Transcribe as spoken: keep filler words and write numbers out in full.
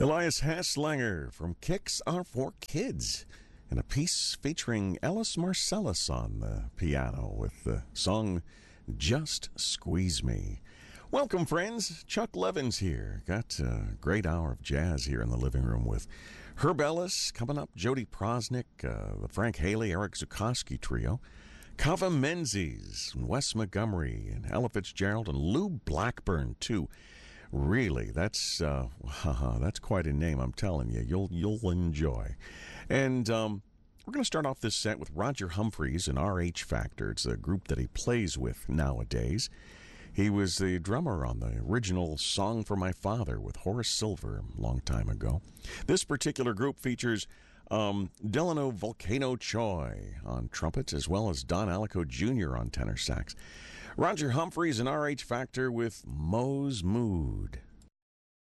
Elias Haslanger from Kicks Are For Kids, and a piece featuring Ellis Marcellus on the piano with the song Just Squeeze Me. Welcome, friends. Chuck Levins here. Got a great hour of jazz here in the living room with Herb Ellis coming up, Jody Prosnick, uh, the Frank Haley, Eric Zukoski trio, Kava Menzies, Wes Montgomery, and Ella Fitzgerald, and Lou Blackburn, too. Really, that's uh, that's quite a name, I'm telling you. You'll you'll enjoy. And um, we're going to start off this set with Roger Humphries and R H Factor. It's a group that he plays with nowadays. He was the drummer on the original Song for My Father with Horace Silver a long time ago. This particular group features um, Delano Volcano Choi on trumpet, as well as Don Alico Junior on tenor sax. Roger Humphries and R H Factor with Moe's Mood.